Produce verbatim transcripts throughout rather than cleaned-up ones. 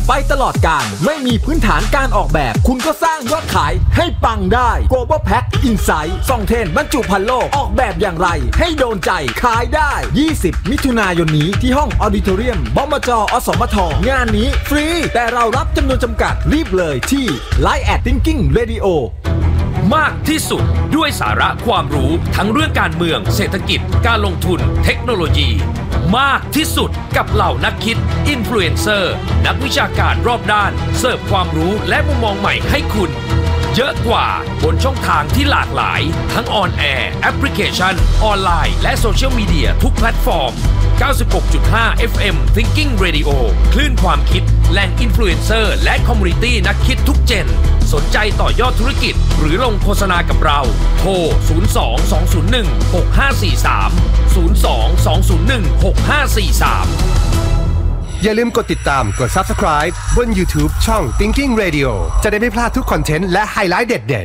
ไปตลอดกาลไม่มีพื้นฐานการออกแบบคุณก็สร้างยอดขายให้ปังได้ Global Pack Insight ส่องเทรนด์บรรจุภัณฑ์โลกออกแบบอย่างไรให้โดนใจขายได้ยี่สิบมิถุนายนนี้ที่ห้องออดิโทเรียมบมจ.อสมทงานนี้ฟรีแต่เรารับจำนวนจำกัดรีบเลยที่ ไลน์ แอท Thinking Radio มากที่สุดด้วยสาระความรู้ทั้งเรื่องการเมืองเศรษฐกิจการลงทุนเทคโนโลยีมากที่สุดกับเหล่านักคิดอินฟลูเอนเซอร์นักวิชาการรอบด้านเสิร์ฟความรู้และมุมมองใหม่ให้คุณเยอะกว่าบนช่องทางที่หลากหลายทั้งออนแอร์แอปพลิเคชันออนไลน์และโซเชียลมีเดียทุกแพลตฟอร์ม เก้าสิบหกจุดห้า เอฟ เอ็ม Thinking Radio คลื่นความคิดแหล่งอินฟลูเอนเซอร์และคอมมูนิตี้นักคิดทุกเจนสนใจต่อยอดธุรกิจหรือลงโฆษณากับเราโทรศูนย์ สอง สอง ศูนย์ หนึ่ง หก ห้า สี่ สาม ศูนย์ สอง สอง ศูนย์ หนึ่ง หก ห้า สี่ สามอย่าลืมกดติดตามกด Subscribe บน YouTube ช่อง Thinking Radio จะได้ไม่พลาดทุกคอนเทนต์และไฮไลท์เด็ด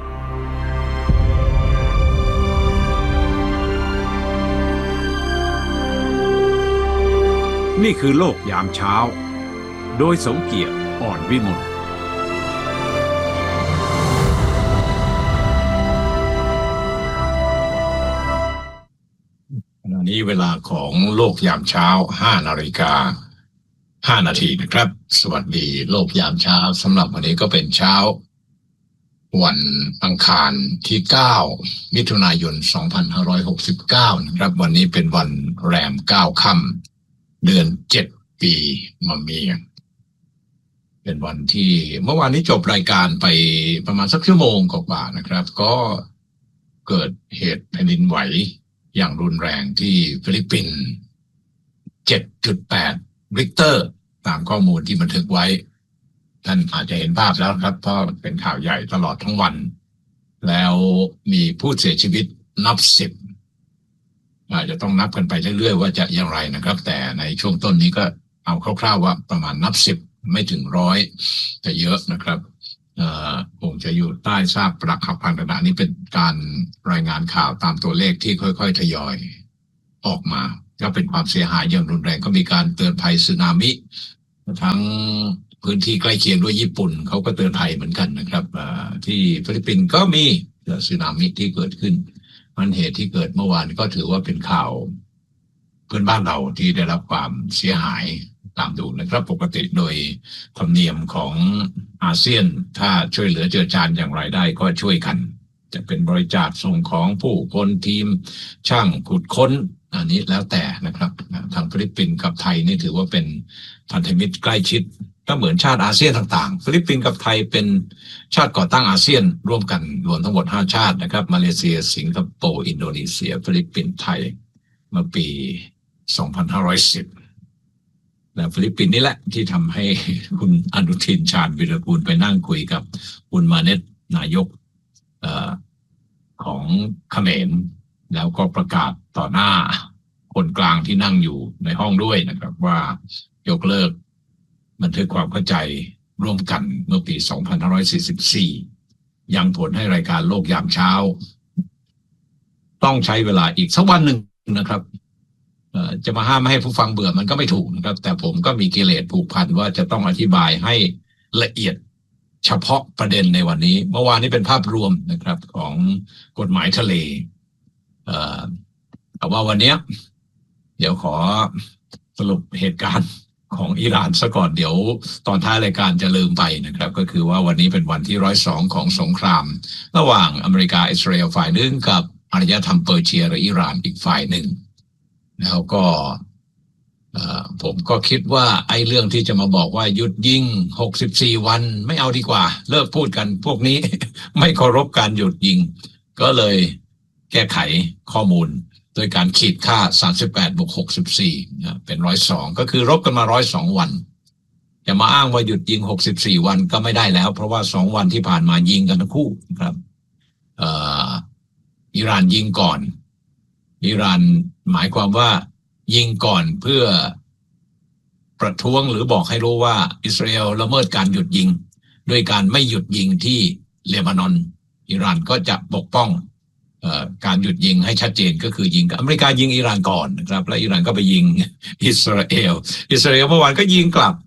ๆนี่คือโลกยามเช้าโดยสมเกียรติอ่อนวิมลนี้เวลาของโลกยามเช้าห้านาฬิกาห้านาทีนะครับสวัสดีโลกยามเช้าสำหรับวันนี้ก็เป็นเช้าวันอังคารที่เก้ามิถุนายนสองพันห้าร้อยหกสิบเก้านะครับวันนี้เป็นวันแรมเก้าค่ำเดือนเจ็ดปีมะเมียเป็นวันที่เมื่อวานนี้จบรายการไปประมาณสักชั่วโมงกว่าๆนะครับก็เกิดเหตุแผ่นดินไหวอย่างรุนแรงที่ฟิลิปปินส์ เจ็ดจุดแปด ริกเตอร์ตามข้อมูลที่บันทึกไว้ท่านอาจจะเห็นภาพแล้วครับเพราะเป็นข่าวใหญ่ตลอดทั้งวันแล้วมีผู้เสียชีวิตนับสิบอาจจะต้องนับกันไปเรื่อยๆว่าจะอย่างไรนะครับแต่ในช่วงต้นนี้ก็เอาคร่าวๆว่าประมาณนับสิบไม่ถึงร้อยแต่เยอะนะครับคงจะอยู่ใต้ซากปรักหักพังขณะนี้เป็นการรายงานข่าวตามตัวเลขที่ค่อยๆทยอยออกมาก็เป็นความเสียหายอย่างรุนแรงก็มีการเตือนภัยสึนามิทั้งพื้นที่ใกล้เคียงด้วยญี่ปุ่นเขาก็เตือนภัยเหมือนกันนะครับที่ฟิลิปปินส์ก็มีสึนามิที่เกิดขึ้นมันเหตุที่เกิดเมื่อวานก็ถือว่าเป็นข่าวเพื่อนบ้านเราที่ได้รับความเสียหายตามดูนะครับปกติโดยธรรมเนียมของอาเซียนถ้าช่วยเหลือเจือจานอย่างไรได้ก็ช่วยกันจะเป็นบริจาคส่งของผู้คนทีมช่างขุดค้นอันนี้แล้วแต่นะครับทางฟิลิปปินส์กับไทยนี่ถือว่าเป็นพันธมิตรใกล้ชิดก็เหมือนชาติอาเซียนต่างๆฟิลิปปินส์กับไทยเป็นชาติก่อตั้งอาเซียนร่วมกันรวมทั้งหมดห้าชาตินะครับมาเลเซียสิงคโปร์อินโดนีเซียฟิลิปปินส์ไทยเมื่อปีสองพันห้าร้อยสิบและฟิลิปปินส์นี่แหละที่ทำให้คุณอนุทินชาญวิรากูลไปนั่งคุยกับคุณมาเนตนายกเอ่อของเขมรแล้วก็ประกาศต่อหน้าคนกลางที่นั่งอยู่ในห้องด้วยนะครับว่ายกเลิกบันทึกความเข้าใจร่วมกันเมื่อปีสองพันห้าร้อยสี่สิบสี่ยังผลให้รายการโลกยามเช้าต้องใช้เวลาอีกสักวันหนึ่งนะครับจะมาห้ามไม่ให้ผู้ฟังเบื่อมันก็ไม่ถูกนะครับแต่ผมก็มีกิเลสผูกพันว่าจะต้องอธิบายให้ละเอียดเฉพาะประเด็นในวันนี้เมื่อวานนี้เป็นภาพรวมนะครับของกฎหมายทะเลแต่ว่าวันนี้เดี๋ยวขอสรุปเหตุการณ์ของอิหร่านซะก่อนเดี๋ยวตอนท้ายรายการจะลืมไปนะครับก็คือว่าวันนี้เป็นวันที่ร้อยสองของสงครามระหว่างอเมริกาอิสราเอลฝ่ายหนึ่งกับอารยธรรมเปอร์เซียหรืออิหร่านอีกฝ่ายหนึ่งแล้วก็ผมก็คิดว่าไอ้เรื่องที่จะมาบอกว่าหยุดยิงหกสิบสี่วันไม่เอาดีกว่าเลิกพูดกันพวกนี้ ไม่เคารพการหยุดยิงก็เลยแก้ไขข้อมูลโดยการขีดค่าสามสิบแปดบวกหกสิบสี่นะเป็นหนึ่งร้อยสองก็คือรบกันมาหนึ่งร้อยสองวันอย่ามาอ้างว่าหยุดยิงหกสิบสี่วันก็ไม่ได้แล้วเพราะว่าสองวันที่ผ่านมายิงกันทั้งคู่ครับเอ่ออิหร่านยิงก่อนอิหร่านหมายความว่ายิงก่อนเพื่อประท้วงหรือบอกให้รู้ว่าอิสราเอลละเมิดการหยุดยิงด้วยการไม่หยุดยิงที่เลบานอนอิหร่านก็จะปกป้องเอ่อการหยุดยิงให้ชัดเจนก็คือยิงอเมริกายิงอิหร่านก่อนนะครับแล้วอิหร่านก็ไปยิงอิสราเอลอิสราเอลเมื่อวานก็ยิงกลับ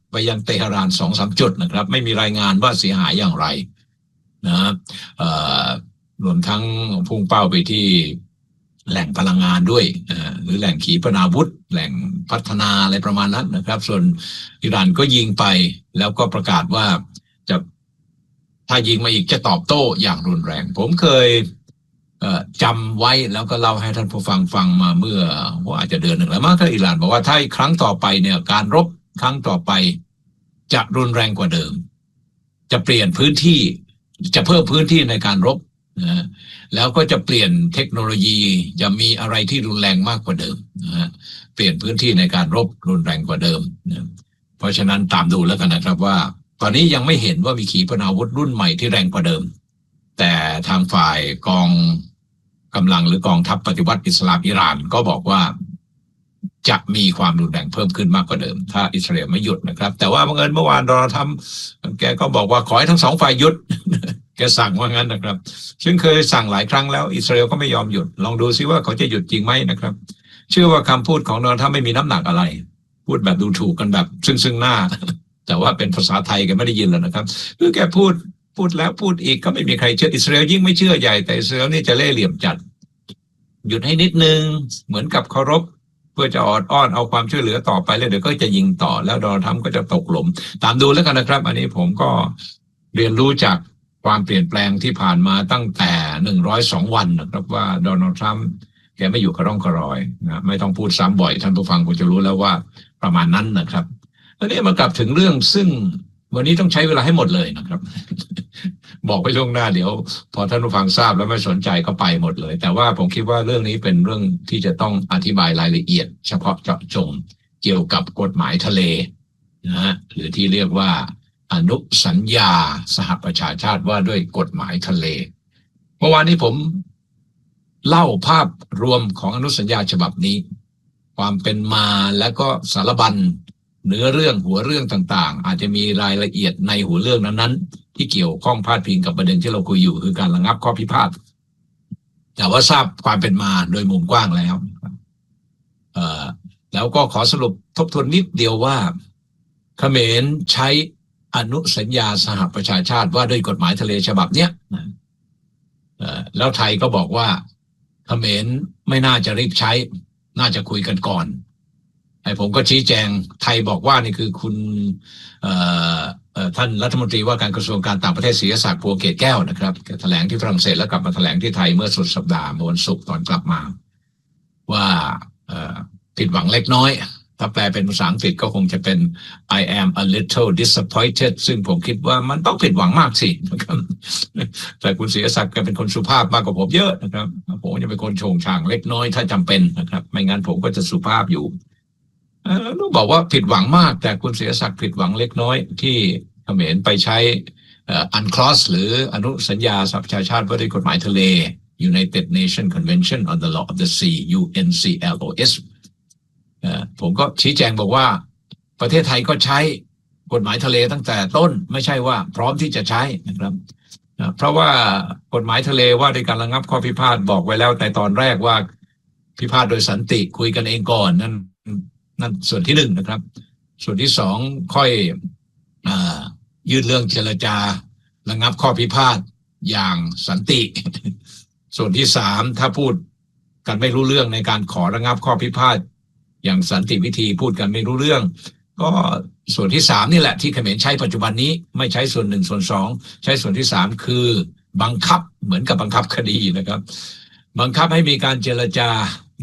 ไปยังเตหะราน สองสาม จุดนะครับไม่มีรายงานว่าเสียหายอย่างไรนะรวมทั้งพุ่งเป้าไปที่แหล่งพลังงานด้วยหรือแหล่งขีปนาวุธแหล่งพัฒนาอะไรประมาณนั้นนะครับส่วนอิหร่านก็ยิงไปแล้วก็ประกาศว่าจะถ้ายิงมาอีกจะตอบโต้อย่างรุนแรงผมเคยจำไว้แล้วก็เล่าให้ท่านผู้ฟังฟังมาเมื่อว่าอาจจะเดือนหนึ่งแล้วมั้งที่อิหร่านบอกว่าถ้าครั้งต่อไปเนี่ยการรบครั้งต่อไปจะรุนแรงกว่าเดิมจะเปลี่ยนพื้นที่จะเพิ่มพื้นที่ในการรบนะแล้วก็จะเปลี่ยนเทคโนโลยีจะมีอะไรที่รุนแรงมากกว่าเดิมนะฮะเปลี่ยนพื้นที่ในการรบรุนแรงกว่าเดิมนะเพราะฉะนั้นตามดูแล้วกันนะครับว่าตอนนี้ยังไม่เห็นว่ามีขีปนาวุธรุ่นใหม่ที่แรงกว่าเดิมแต่ทางฝ่ายกองกำลังหรือกองทัพปฏิวัติอิสลามอิหร่านก็บอกว่าจะมีความรุนแรงเพิ่มขึ้นมากกว่าเดิมถ้าอิสราเอลไม่หยุดนะครับแต่ว่าบังเอิญเมื่อวานเราทำแกก็บอกว่าขอให้ทั้งสองฝ่ายหยุด แกสั่งว่างั้นนะครับซึ่งเคยสั่งหลายครั้งแล้วอิสราเอลก็ไม่ยอมหยุดลองดูซิว่าเขาจะหยุดจริงไหมนะครับเชื่อว่าคำพูดของเราถ้าไม่มีน้ำหนักอะไรพูดแบบดูถูกกันแบบซึ่งซึ่งหน้า แต่ว่าเป็นภาษาไทยแกไม่ได้ยินแล้วนะครับคือแกพูดพูดแล้วพูดอีกก็ไม่มีใครเชื่ออิสราเอลยิ่งไม่เชื่อใหญ่แต่อิสราเอลนี่จะเล่ห์เหลี่ยมจัดหยุดให้นิดนึงเหมือนกับเคารพเพื่อจะออดอ้อนเอาความช่วยเหลือต่อไปแล้วเดี๋ยวก็จะยิงต่อแล้วโดนัลด์ทรัมป์ก็จะตกหลุมตามดูแล้วกันนะครับอันนี้ผมก็เรียนรู้จากความเปลี่ยนแปลงที่ผ่านมาตั้งแต่หนึ่งร้อยสองวันนะครับว่าโดนัลด์ทรัมป์แกไม่อยู่กระร่องกระรอยนะไม่ต้องพูดซ้ำบ่อยท่านผู้ฟังคงจะรู้แล้วว่าประมาณนั้นนะครับแล้วนี่มากลับถึงเรื่องซึ่งวันนี้ต้องใช้เวลาให้หมดเลยนะครับ บอกไปล่วงหน้าเดี๋ยวพอท่านผู้ฟังทราบแล้วไม่สนใจก็ไปหมดเลยแต่ว่าผมคิดว่าเรื่องนี้เป็นเรื่องที่จะต้องอธิบายรายละเอียดเฉพาะเจาะจงเกี่ยวกับกฎหมายทะเลนะฮะหรือที่เรียกว่าอนุสัญญาสหประชาชาติว่าด้วยกฎหมายทะเลเมื่อวานนี้ผมเล่าภาพรวมของอนุสัญญาฉบับนี้ความเป็นมาและก็สารบัญเนื้อเรื่องหัวเรื่องต่างๆอาจจะมีรายละเอียดในหัวเรื่องนั้นๆที่เกี่ยวข้องพาดพิงกับประเด็นที่เราคุยอยู่คือการระงับข้อพิพาทแต่ว่าทราบความเป็นมาโดยมุมกว้างแล้วเอ่อแล้วก็ขอสรุปทบทวนนิดเดียวว่าเขมรใช้อนุสัญญาสหประชาชาติว่าด้วยกฎหมายทะเลฉบับเนี้ยเอ่อแล้วไทยก็บอกว่าเขมรไม่น่าจะรีบใช้น่าจะคุยกันก่อนไอ้ผมก็ชี้แจงไทยบอกว่านี่คือคุณเอ่อท่านรัฐมนตรีว่าการกระทรวงการต่างประเทศศรีศักดิ์ภัวเกตแก้วนะครับแถลงที่ฝรั่งเศสแล้วกลับมาแถลงที่ไทยเมื่อสุดสัปดาห์เมื่อวันศุกร์ตอนกลับมาว่าผิดหวังเล็กน้อยถ้าแปลเป็นภาษาอังกฤษก็คงจะเป็น I am a little disappointed ซึ่งผมคิดว่ามันต้องผิดหวังมากสินะครับแต่คุณศรีศักดิ์ก็เป็นคนสุภาพมากกว่าผมเยอะนะครับผมจะเป็นคนโฉงฉางเล็กน้อยถ้าจำเป็นนะครับไม่งั้นผมก็จะสุภาพอยู่ต้องบอกว่าผิดหวังมากแต่คุณศรีศักดิ์ผิดหวังเล็กน้อยที่เขมรไปใช้อันคลอสหรืออนุสัญญาสหประชาชาติว่าด้วยกฎหมายทะเล United Nations Convention on the Law of the Sea ยู เอ็น ซี แอล โอ เอส ผมก็ชี้แจงบอกว่าประเทศไทยก็ใช้กฎหมายทะเลตั้งแต่ต้นไม่ใช่ว่าพร้อมที่จะใช้นะครับเพราะว่ากฎหมายทะเลว่าด้วยการระงับข้อพิพาทบอกไว้แล้วในตอนแรกว่าพิพาทโดยสันติคุยกันเองก่อนนั่นนั่นส่วนที่หนึ่งนะครับส่วนที่สองค่อยยื่นเรื่องเจรจาระงับข้อพิพาทอย่างสันติส่วนที่สามถ้าพูดกันไม่รู้เรื่องในการขอระงับข้อพิพาทอย่างสันติวิธีพูดกันไม่รู้เรื่องก็ส่วนที่สามนี่แหละที่เขมรใช้ปัจจุบันนี้ไม่ใช้ส่วนหนึ่งส่วนสองใช้ส่วนที่สามคือบังคับเหมือนกับบังคับคดีนะครับบังคับให้มีการเจรจา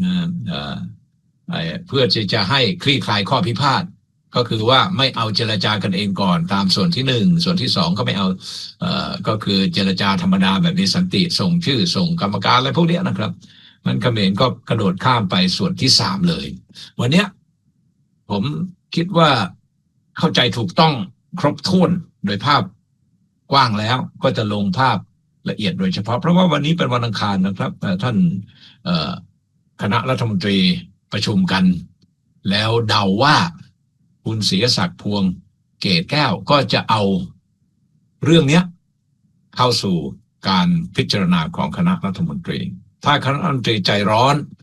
เพื่อที่จะให้คลี่คลายข้อพิพาทก็คือว่าไม่เอาเจรจากันเองก่อนตามส่วนที่หนึ่งส่วนที่สองก็ไม่เอาเอ่อก็คือเจรจาธรรมดาแบบนี้สันติส่งชื่อส่งกรรมการอะไรพวกนี้นะครับมันเขมรก็กระโดดข้ามไปส่วนที่สามเลยวันนี้ผมคิดว่าเข้าใจถูกต้องครบถ้วนโดยภาพกว้างแล้วก็จะลงภาพละเอียดโดยเฉพาะเพราะว่าวันนี้เป็นวันอังคารนะครับท่านคณะรัฐมนตรีประชุมกันแล้วเดาว่าคุณศรีศักดิ์พวงเกตแก้วก็จะเอาเรื่องนี้เข้าสู่การพิจารณาของคณะรัฐมนตรีถ้าคณะรัฐมนตรีใจร้อน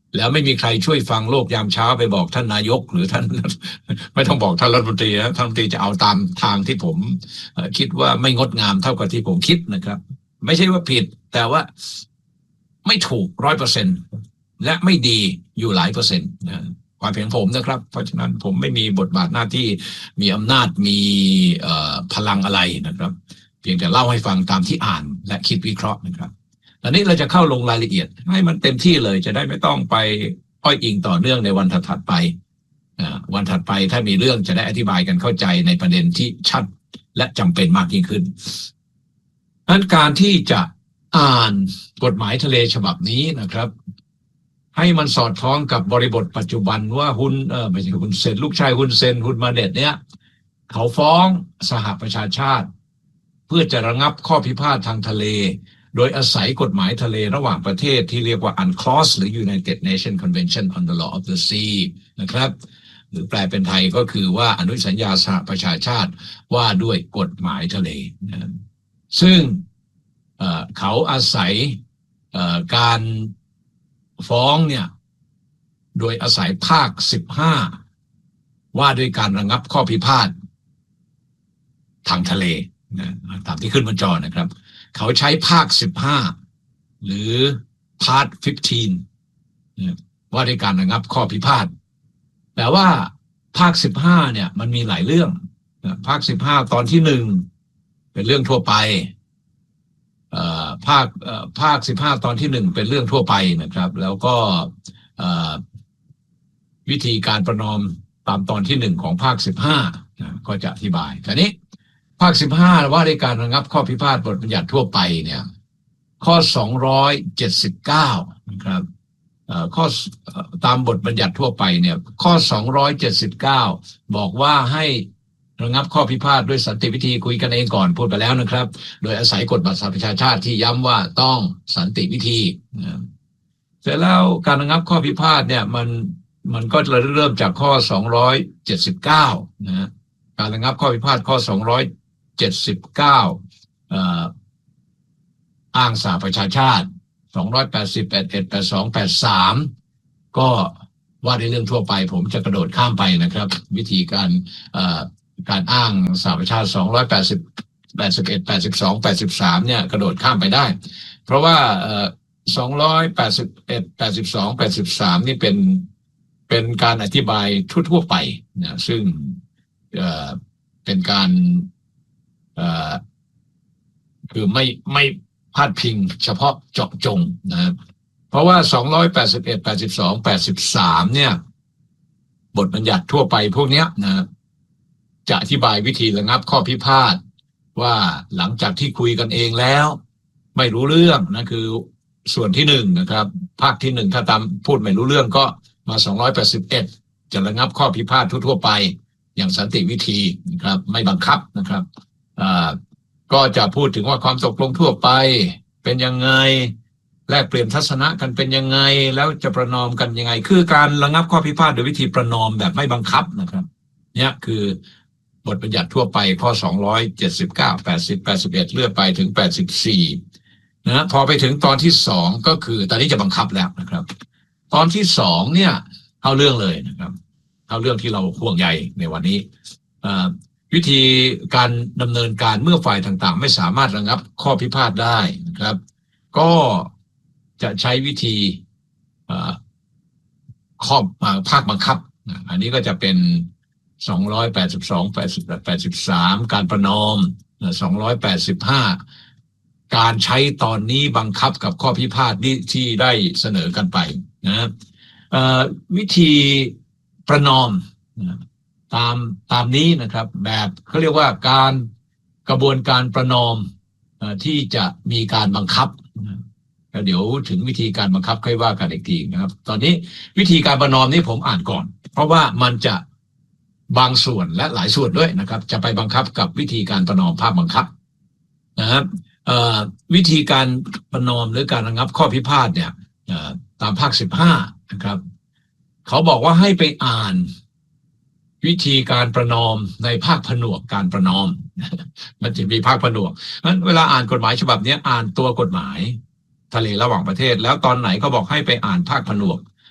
แล้วไม่มีใครช่วยฟังโลกยามเช้าไปบอกท่านนายกหรือท่าน ไม่ต้องบอกท่านรัฐมนตรีนะท่านรัฐมนตรีจะเอาตามทางที่ผมคิดว่าไม่งดงามเท่ากับที่ผมคิดนะครับไม่ใช่ว่าผิดแต่ว่าไม่ถูกร้อยเปอร์เซ็นต์และไม่ดีอยู่หลายเปอร์เซ็นต์นะความเห็นผมนะครับเพราะฉะนั้นผมไม่มีบทบาทหน้าที่มีอำนาจมีพลังอะไรนะครับเพียงแต่เล่าให้ฟังตามที่อ่านและคิดวิเคราะห์นะครับตอนนี้เราจะเข้าลงรายละเอียดให้มันเต็มที่เลยจะได้ไม่ต้องไปอ้อยอิงต่อเนื่องในวันถัดๆไปวันถัดไปถ้ามีเรื่องจะได้อธิบายกันเข้าใจในประเด็นที่ชัดและจำเป็นมากยิ่งขึ้นนั้นการที่จะอ่านกฎหมายทะเลฉบับนี้นะครับให้มันสอดคล้องกับบริบทปัจจุบันว่าฮุนเออไม่ใช่ฮุนเซนลูกชายฮุนเซนฮุนมาเน็ตเนี่ยเขาฟ้องสหประชาชาติเพื่อจะระงับข้อพิพาททางทะเลโดยอาศัยกฎหมายทะเลระหว่างประเทศที่เรียกว่า อันคลอส หรือ United Nations Convention on the Law of the Sea นะครับหรือแปลเป็นไทยก็คือว่าอนุสัญญาสหประชาชาติว่าด้วยกฎหมายทะเลนะซึ่งเอ่อเขาอาศัยเอ่อการฟ้องเนี่ยโดยอาศัยภาคสิบห้าว่าด้วยการระงับข้อพิพาททางทะเลนะตามที่ขึ้นบนจอนะครับเขาใช้ภาคสิบห้าหรือ Part สิบห้านะว่าด้วยการระงับข้อพิพาทแต่ว่าภาคสิบห้าเนี่ยมันมีหลายเรื่องนะภาคสิบห้าตอนที่หนึ่งเป็นเรื่องทั่วไปเอ่อภาคเอ่อภาคสิบห้าตอนที่หนึ่งเป็นเรื่องทั่วไปนะครับแล้วก็เอ่อวิธีการประนอมตามตอนที่หนึ่งของภาคสิบห้านะก็จะอธิบายคราวนี้ภาคสิบห้าว่าด้วยการระงับข้อพิพาทบทบัญญัติทั่วไปเนี่ยข้อสองร้อยเจ็ดสิบเก้านะครับเอ่อข้อตามบทบัญญัติทั่วไปเนี่ยข้อสองร้อยเจ็ดสิบเก้าบอกว่าให้ระงับข้อพิพาทด้วยสันติวิธีคุยกันเองก่อนพูดไปแล้วนะครับโดยอาศัยกฎบัตรสหประชาชาติที่ย้ำว่าต้องสันติวิธีนะเสร็จแล้วการระงับข้อพิพาทเนี่ยมันมันก็จะเริ่มจากข้อสองร้อยเจ็ดสิบเก้านะการระงับข้อพิพาทข้อสองร้อยเจ็ดสิบเก้าเอ่ออ้างสหประชาชาติสองร้อยแปดสิบ แปดสิบเอ็ด แปดสิบสอง แปดสิบสามก็ว่าในเรื่องทั่วไปผมจะกระโดดข้ามไปนะครับวิธีการเอ่อการอ้างสหประชาชาติสองร้อยแปดสิบ แปดสิบเอ็ด แปดสิบสอง แปดสิบสามเนี่ยกระโดดข้ามไปได้เพราะว่าเอ่อสองร้อยแปดสิบเอ็ด แปดสิบสอง แปดสิบสามนี่เป็นเป็นการอธิบายทั่วๆไปนะซึ่งเอ่อเป็นการเอ่อคือไม่ไม่พาดพิงเฉพาะเจาะจงนะเพราะว่าสองร้อยแปดสิบเอ็ด แปดสิบสอง แปดสิบสามเนี่ยบทบัญญัติทั่วไปพวกเนี้ยนะจะอธิบายวิธีระงับข้อพิพาทว่าหลังจากที่คุยกันเองแล้วไม่รู้เรื่องนะคือส่วนที่หนึ่งนะครับภาคที่หนึ่งถ้าตามพูดไม่รู้เรื่องก็มาสองร้อยแปดสิบเอ็ดจะระงับข้อพิพาททั่วๆไปอย่างสันติวิธีนะครับไม่บังคับนะครับอ่าก็จะพูดถึงว่าความตกลงทั่วไปเป็นยังไงแลกเปลี่ยนทัศนะกันเป็นยังไงแล้วจะประนอมกันยังไงคือการระงับข้อพิพาทโดยวิธีประนอมแบบไม่บังคับนะครับเนี่ยคือบทบัญญัติทั่วไปข้อสองร้อยเจ็ดสิบเก้า แปดสิบ แปดสิบเอ็ดเลื่อนไปถึงแปดสิบสี่นะพอไปถึงตอนที่สองก็คือตอนนี้จะบังคับแล้วนะครับตอนที่สองเนี่ยเข้าเรื่องเลยนะครับเข้าเรื่องที่เราห่วงใยในวันนี้วิธีการดำเนินการเมื่อฝ่ายต่างๆไม่สามารถระงับข้อพิพาทได้นะครับก็จะใช้วิธีข้อภาคบังคับอันนี้ก็จะเป็นสองร้อยแปดสิบสอง แปดสิบ แปดสิบสามการประนอมสองร้อยแปดสิบห้าการใช้ตอนนี้บังคับกับข้อพิพาทที่ได้เสนอกันไปนะวิธีประนอมตามตามนี้นะครับแบบเขาเรียกว่าการกระบวนการประนอมที่จะมีการบังคับเดี๋ยวถึงวิธีการบังคับค่อยว่ากันอีกทีนะครับตอนนี้วิธีการประนอมนี้ผมอ่านก่อนเพราะว่ามันจะบางส่วนและหลายส่วนด้วยนะครับจะไปบังคับกับวิธีการประนอมภาคบังคับนะครับวิธีการประนอมหรือการระงับข้อพิพาทเนี่ยตามภาคสิบห้านะครับเขาบอกว่าให้ไปอ่านวิธีการประนอมในภาคผนวกการประนอมมันจะมีภาคผนวกงั้นเวลาอ่านกฎหมายฉบับนี้อ่านตัวกฎหมายทะเลระหว่างประเทศแล้วตอนไหนก็บอกให้ไปอ่านภาคผนวก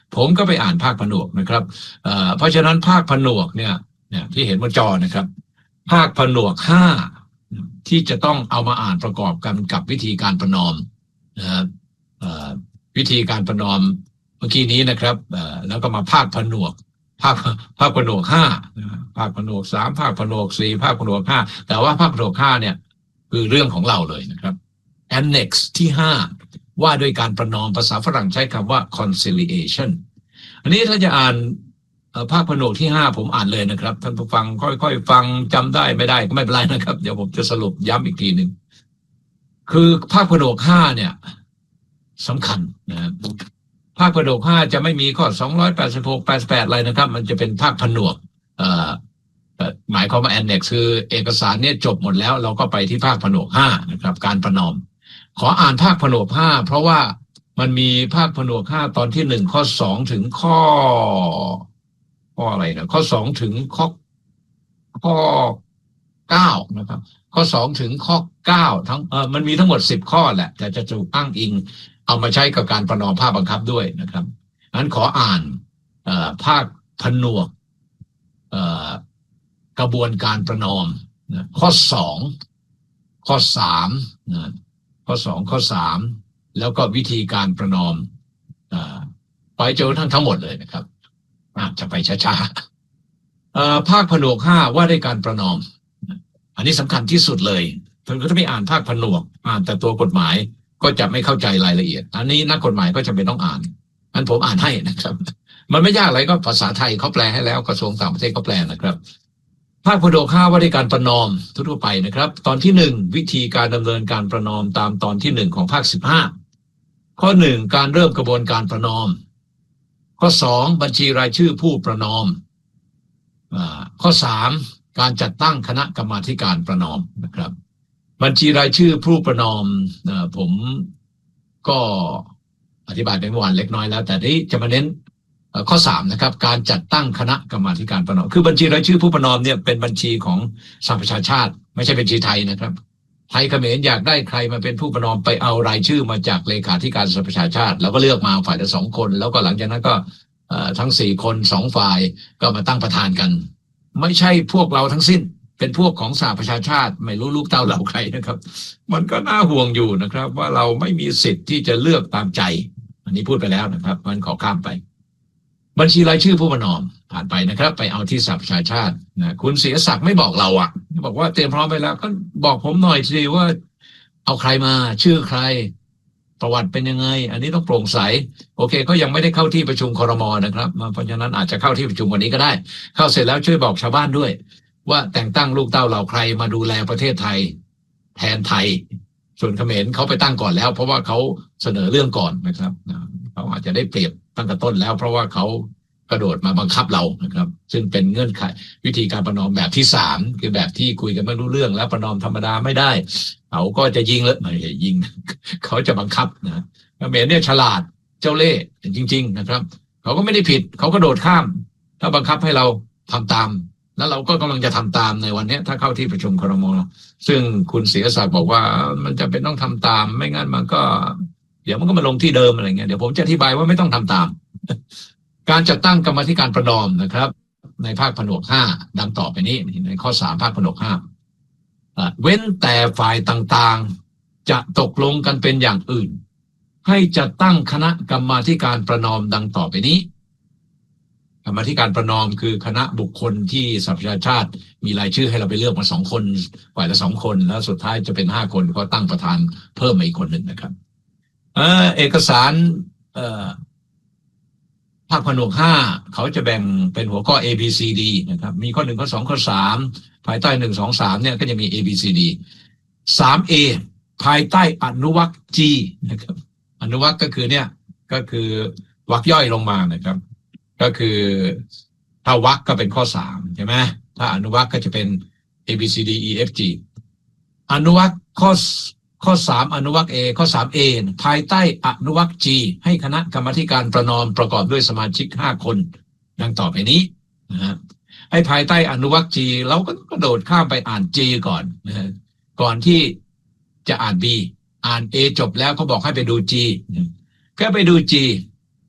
ผมก็ไปอ่านภาคผนวกนะครับเอ่อเพราะฉะนั้นภาคผนวกเนี่ยเนี่ยที่เห็นบนจอนะครับภาคผนวกห้าที่จะต้องเอามาอ่านประกอบกันกับวิธีการประนอมนะครับเอ่อวิธีการประนอมเมื่อกี้นี้นะครับเอ่อแล้วก็มาภาคผนวกภาคภาคผนวกห้าภาคผนวกสามภาคผนวกสี่ภาคผนวกห้าแต่ว่าภาคผนวกห้าเนี่ยคือเรื่องของเราเลยนะครับ Annex ที่ห้าว่าด้วยการประนอมภาษาฝรั่งใช้คำว่า conciliation อันนี้ถ้าจะอ่านภาคผนวกที่ห้าผมอ่านเลยนะครับท่านผู้ฟังค่อยๆฟังจำได้ไม่ได้ก็ไม่เป็นไรนะครับเดี๋ยวผมจะสรุปย้ำอีกทีหนึ่งคือภาคผนวกห้าเนี่ยสำคัญนะครับภาคผนวกห้าจะไม่มีข้อสองร้อยแปดสิบหก แปดสิบแปดอะไรนะครับมันจะเป็นภาคผนวกเอ่อหมายความว่า Annex คือเอกสารเนี่ยจบหมดแล้วเราก็ไปที่ภาคผนวกห้านะครับการประนอมขออ่านภาคผนวกห้าเพราะว่ามันมีภาคผนวกห้าตอนที่หนึ่งข้อสองถึงข้อข้ออะไรนะข้อสองถึงข้อข้อเก้านะครับข้อสองถึงข้อเก้าทั้งเออมันมีทั้งหมดสิบข้อแหละแต่จะถูกอ้างอิงเอามาใช้กับการประนอมภาคบังคับด้วยนะครับงั้นขออ่านเอ่อภาคผนวกเอ่อกระบวนการประนอมนะข้อสองข้อสามนะข้อสองข้อสามแล้วก็วิธีการประนอมอ่าไปจนทั้งทั้งหมดเลยนะครับจะไปช้าๆภาคผนวกห้าว่าด้วยการประนอมอันนี้สำคัญที่สุดเลยท่านก็จะไม่อ่านภาคผนวกอ่านแต่ตัวกฎหมายก็จะไม่เข้าใจรายละเอียดอันนี้นักกฎหมายก็จะเป็นต้องอ่านอันผมอ่านให้นะครับมันไม่ยากอะไรก็ภาษาไทยเขาแปลให้แล้วกระทรวงต่างประเทศเขาแปลนะครับภาคผนวกห้าว่าด้วยการประนอมทั่วไปนะครับตอนที่หนึ่งวิธีการดำเนินการประนอมตามตอนที่หนึ่งของภาคสิบห้าข้อหนึ่งการเริ่มกระบวนการประนอมข้อสองบัญชีรายชื่อผู้ประนอมข้อสามการจัดตั้งคณะกรรมาธิการประนอมนะครับบัญชีรายชื่อผู้ประนอมผมก็อธิบายไปเมื่อวานเล็กน้อยแล้วแต่ที่จะมาเน้นข้อสามนะครับการจัดตั้งคณะกรรมาธิการประนอมคือบัญชีรายชื่อผู้ประนอมเนี่ยเป็นบัญชีของสหประชาชาติไม่ใช่บัญชีไทยนะครับไทยเขมรอยากได้ใครมาเป็นผู้ประนอมไปเอารายชื่อมาจากเลขาธิการสหประชาชาติแล้วก็เลือกมาฝ่ายละสองคนแล้วก็หลังจากนั้นก็ทั้งสี่คนสองฝ่ายก็มาตั้งประธานกันไม่ใช่พวกเราทั้งสิ้นเป็นพวกของสหประชาชาติไม่รู้ลูกเต้าเหล่าใครนะครับมันก็น่าห่วงอยู่นะครับว่าเราไม่มีสิทธิ์ที่จะเลือกตามใจอันนี้พูดไปแล้วนะครับมันขอข้ามไปบัญชีรายชื่อผู้ประนอมผ่านไปนะครับไปเอาที่สหประชาชาตินะคุณเสียศักดิ์ไม่บอกเราอ่ะบอกว่าเตรียมพร้อมไปแล้วก็บอกผมหน่อยสิว่าเอาใครมาชื่อใครประวัติเป็นยังไงอันนี้ต้องโปร่งใสโอเคก็ยังไม่ได้เข้าที่ประชุมครม.นะครับเพราะฉะนั้นอาจจะเข้าที่ประชุมวันนี้ก็ได้เข้าเสร็จแล้วช่วยบอกชาวบ้านด้วยว่าแต่งตั้งลูกเต้าเหล่าใครมาดูแลประเทศไทยแทนไทยส่วนเขมรเขาไปตั้งก่อนแล้วเพราะว่าเขาเสนอเรื่องก่อนนะครับเขาอาจจะได้เปรียบตั้งแต่ต้นแล้วเพราะว่าเขากระโดดมาบังคับเรานะครับซึ่งเป็นเงื่อนไขวิธีการประนอมแบบที่สามคือแบบที่คุยกันไม่รู้เรื่องแล้วประนอมธรรมดาไม่ได้เขาก็จะยิงเลยไม่ยิงเขาจะบังคับนะเขมรเนี่ยฉลาดเจ้าเล่ห์จริงๆนะครับเขาก็ไม่ได้ผิดเขาก็โดดข้ามถ้าบังคับให้เราทำตามแล้วเราก็กำลังจะทำตามในวันนี้ถ้าเข้าที่ประชุมครม.ซึ่งคุณเสียศักดิ์บอกว่ามันจะเป็นต้องทำตามไม่งั้นมันก็เดี๋ยวมันก็มาลงที่เดิมอะไรเงี้ยเดี๋ยวผมจะอธิบายว่าไม่ต้องทำตามการจัดตั้งกรรมาธิการประนอมนะครับในภาคผนวกห้าดังต่อไปนี้ในข้อสามภาคผนวกห้าเว้นแต่ฝ่ายต่างๆจะตกลงกันเป็นอย่างอื่นให้จัดตั้งคณะกรรมาธิการประนอมดังต่อไปนี้กรรมาธิการประนอมคือคณะบุคคลที่สหประชาชาติมีรายชื่อให้เราไปเลือกมาสองคนฝ่ายละสองคนแล้วสุดท้ายจะเป็นห้าคนก็ตั้งประธานเพิ่มมาอีกคนหนึ่งนะครับเออเอกสารเอ่อภาคผนวกห้าเขาจะแบ่งเป็นหัวข้อ A B C D นะครับมีข้อหนึ่งข้อสองข้อสามภายใต้หนึ่งสองสามเนี่ยก็จะมี A B C D สาม A ภายใต้อนุวรรค G นะครับอนุวรรคก็คือเนี่ยก็คือวรรคย่อยลงมานะครับก็คือถ้าวรรคก็เป็นข้อสามใช่ไหมถ้าอนุวรรคก็จะเป็น A B C D E F G อนุวรรคข้อข้อสามอนุวรรค A ข้อสาม A ภายใต้อนุวรรค G ให้คณะกรรมาธิการประนอมประกอบด้วยสมาชิกห้าคนดังต่อไปนี้นะฮะให้ภายใต้อนุวรรค G เราก็กระโดดข้ามไปอ่าน G ก่อนนะฮะก่อนที่จะอ่าน B อ่าน A จบแล้วเขาบอกให้ไปดู G ก็ไปดู G G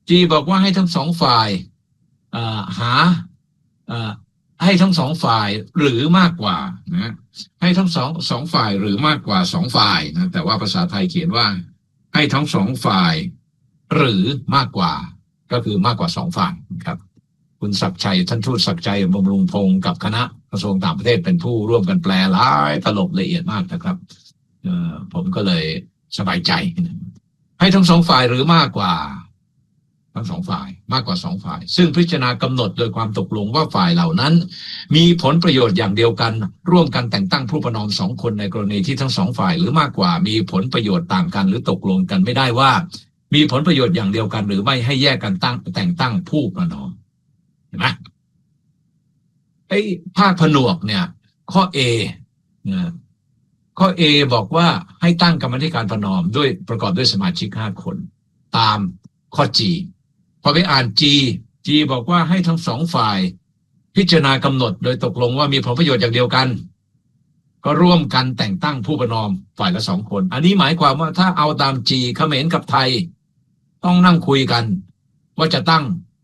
G บอกว่าให้ทั้งสองฝ่ายหาให้ทั้งสองฝ่ายหรือมากกว่านะให้ทั้งสองสองฝ่ายหรือมากกว่าสองฝ่ายนะแต่ว่าภาษาไทยเขียนว่าให้ทั้งสองฝ่ายหรือมากกว่าก็คือมากกว่าสองฝ่ายครับคุณศักดิ์ชัยท่านทูตศักดิ์ชัยบำรุงพงศ์กับคณะกระทรวงต่างประเทศเป็นผู้ร่วมกันแปลหลายตลบละเอียดมากนะครับเอ่อผมก็เลยสบายใจให้ทั้งสองฝ่ายหรือมากกว่าทั้งสองฝ่ายมากกว่าสองฝ่ายซึ่งพิจารณากำหนดโดยความตกลงว่าฝ่ายเหล่านั้นมีผลประโยชน์อย่างเดียวกันร่วมกันแต่งตั้งผู้ประนอมสองคนในกรณีที่ทั้งสองฝ่ายหรือมากกว่ามีผลประโยชน์ต่างกันหรือตกลงกันไม่ได้ว่ามีผลประโยชน์อย่างเดียวกันหรือไม่ให้แยกกันตั้งแต่งตั้งผู้ประนอมเห็นไหมไอ้ภาคผนวกเนี่ยข้อ A นะข้อ A บอกว่าให้ตั้งกรรมธิการประนอมด้วยประกอบด้วยสมาชิกห้าคนตามข้อ G พอไปอ่าน G G บอกว่าให้ทั้งสองฝ่ายพิจารณากำหนดโดยตกลงว่ามีผลประโยชน์อย่างเดียวกันก็ร่วมกันแต่งตั้งผู้ประนอมฝ่ายละสองคนอันนี้หมายความว่าถ้าเอาตาม G เขมรกับไทยต้องนั่งคุยกันว่าจะตั้ง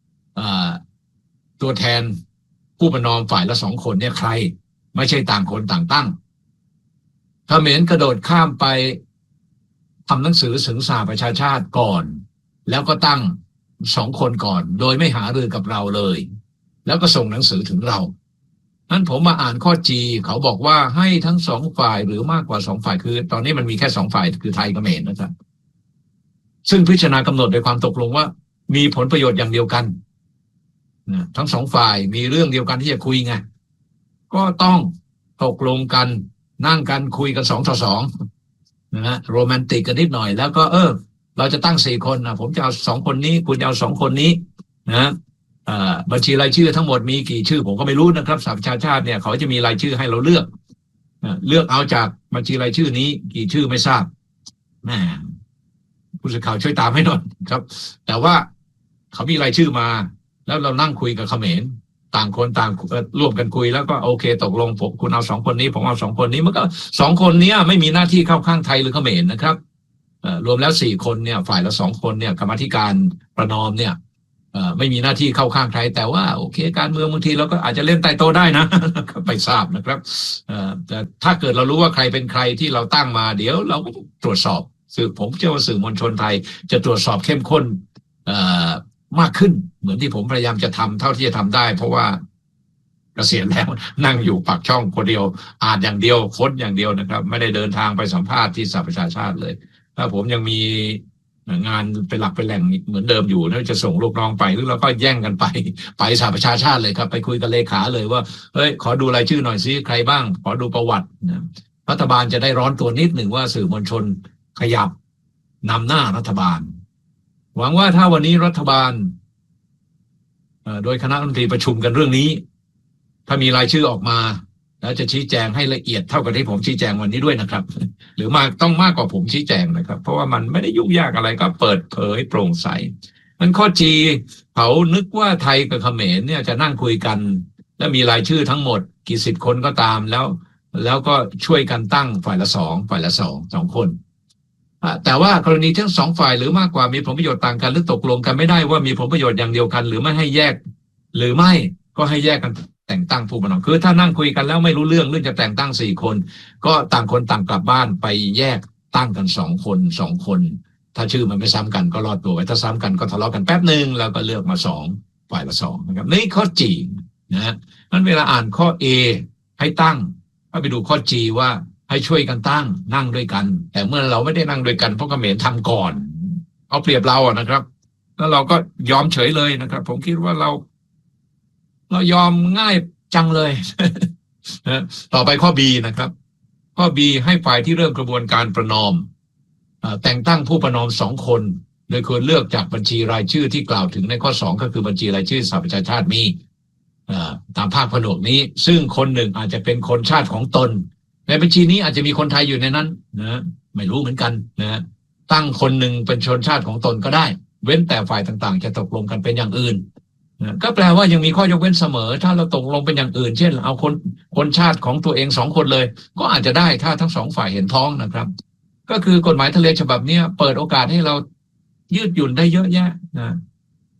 ตัวแทนผู้ประนอมฝ่ายละสองคนเนี่ยใครไม่ใช่ต่างคนต่างตั้งเขมรกระโดดข้ามไปทำหนังสือถึงสหประชาชาติก่อนแล้วก็ตั้งสองคนก่อนโดยไม่หารือกับเราเลยแล้วก็ส่งหนังสือถึงเรานั้นผมมาอ่านข้อ G เขาบอกว่าให้ทั้งสองฝ่ายหรือมากกว่าสองฝ่ายคือตอนนี้มันมีแค่สองฝ่ายคือไทยกับเขมรนะครับซึ่งพิจารณากำหนดโดยความตกลงว่ามีผลประโยชน์อย่างเดียวกันนะทั้งสองฝ่ายมีเรื่องเดียวกันที่จะคุยไงก็ต้องตกลงกันนั่งกันคุยกันสองต่อสองนะฮะโรแมนติกกันนิดหน่อยแล้วก็เออเราจะตั้งสี่คนนะผมจะเอาสองคนนี้คุณจะเอาสองคนนี้นะอ่าบัญชีรายชื่อทั้งหมดมีกี่ชื่อผมก็ไม่รู้นะครับสหประชาชาติเนี่ยเขาจะมีรายชื่อให้เราเลือกเลือกเอาจากบัญชีรายชื่อนี้กี่ชื่อไม่ทราบแหมผู้สื่อข่าวช่วยตามให้หน่อยครับแต่ว่าเขามีรายชื่อมาแล้วเรานั่งคุยกับเขมรต่างคนต่างร่วมกันคุยแล้วก็โอเคตกลงผมคุณเอาสองคนนี้ผมเอาสองคนนี้มันก็สองคนนี้ไม่มีหน้าที่เข้าข้างไทยหรือเขมรนะครับรวมแล้วสี่คนเนี่ยฝ่ายละสองคนเนี่ยกรรมธิการประนอมเนี่ยไม่มีหน้าที่เข้าข้างใครแต่ว่าโอเคการเมืองบางทีเราก็อาจจะเล่นใต้โต๊ะได้นะไปทราบนะครับแต่ถ้าเกิดเรารู้ว่าใครเป็นใครที่เราตั้งมาเดี๋ยวเราก็ตรวจสอบสื่อผมเชื่อว่าสื่อมวลชนไทยจะตรวจสอบเข้มข้นมากขึ้นเหมือนที่ผมพยายามจะทำเท่าที่จะทำได้เพราะว่าเกษียณแล้วนั่งอยู่ปากช่องคนเดียวอ่านอย่างเดียวค้นอย่างเดียวนะครับไม่ได้เดินทางไปสัมภาษณ์ที่สหประชาชาติเลยถ้าผมยังมีงานเป็นหลักเป็นแหล่งเหมือนเดิมอยู่น่าจะส่งลูกน้องไปหรือเราก็แย่งกันไปไปสหประชาชาติเลยครับไปคุยกับเลขาเลยว่าเฮ้ยขอดูรายชื่อหน่อยซิใครบ้างขอดูประวัตินะรัฐบาลจะได้ร้อนตัวนิดหนึ่งว่าสื่อมวลชนขยับนำหน้ารัฐบาลหวังว่าถ้าวันนี้รัฐบาลโดยคณะรัฐมนตรีประชุมกันเรื่องนี้ถ้ามีรายชื่อออกมาแล้วจะชี้แจงให้ละเอียดเท่ากับที่ผมชี้แจงวันนี้ด้วยนะครับหรือมากต้องมากกว่าผมชี้แจงนะครับเพราะว่ามันไม่ได้ยุ่งยากอะไรก็เปิดเผยโปร่งใสมันข้อ G เขานึกว่าไทยกับเขมรเนี่ยจะนั่งคุยกันแล้วมีรายชื่อทั้งหมดกี่สิบคนก็ตามแล้วแล้วก็ช่วยกันตั้งฝ่ายละสองฝ่ายละสองสองคนแต่ว่ากรณีทั้งสองฝ่ายหรือมากกว่ามีผลประโยชน์ต่างกันหรือตกลงกันไม่ได้ว่ามีผลประโยชน์อย่างเดียวกันหรือไม่ให้แยกหรือไม่ก็ให้แยกกันแต่งตั้งผู้ประนอมคือถ้านั่งคุยกันแล้วไม่รู้เรื่องเรื่องจะแต่งตั้งสี่คนก็ต่างคนต่างกลับบ้านไปแยกตั้งกันสองคนสองคนถ้าชื่อมันไม่ซ้ำกันก็รอดตัวไว้ถ้าซ้ำกันก็ทะเลาะกันแป๊บหนึ่งแล้วก็เลือกมาสองฝ่ายละสองนะครับนี่ข้อ G นะฮะนั้นเวลาอ่านข้อ A ให้ตั้งก็ไปดูข้อ G ว่าให้ช่วยกันตั้งนั่งด้วยกันแต่เมื่อเราไม่ได้นั่งด้วยกันเพราะเขมรทำก่อนเอาเปรียบเราอ่ะนะครับแล้วเราก็ยอมเฉยเลยนะครับผมคิดว่าเราเรายอมง่ายจังเลยนะต่อไปข้อ B นะครับข้อ B ให้ฝ่ายที่เริ่มกระบวนการประนอมแต่งตั้งผู้ประนอมสองคนโดยควรเลือกจากบัญชีรายชื่อที่กล่าวถึงในข้อสองก็คือบัญชีรายชื่อสหประชาชาติมีตามภาคผนวกนี้ซึ่งคนหนึ่งอาจจะเป็นคนชาติของตนในบัญชีนี้อาจจะมีคนไทยอยู่ในนั้นนะไม่รู้เหมือนกันนะตั้งคนหนึ่งเป็นชนชาติของตนก็ได้เว้นแต่ฝ่ายต่างๆจะตกลงกันเป็นอย่างอื่นก็แปลว่ายังมีข้อยกเว้นเสมอถ้าเราตกลงเป็นอย่างอื่นเช่นเอาคนคนชาติของตัวเองสองคนเลยก็อาจจะได้ถ้าทั้งสองฝ่ายเห็นพ้องนะครับก็คือกฎหมายทะเลฉบับนี้เปิดโอกาสให้เรายืดหยุ่นได้เยอะแยะนะ